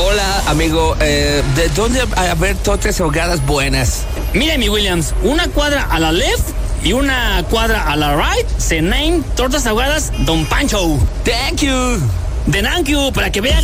Hola, amigo. ¿De dónde haber tortas ahogadas buenas? Mire, mi Williams, una cuadra a la left y una cuadra a la right se name Tortas Ahogadas Don Pancho. Thank you. De thank you, para que vean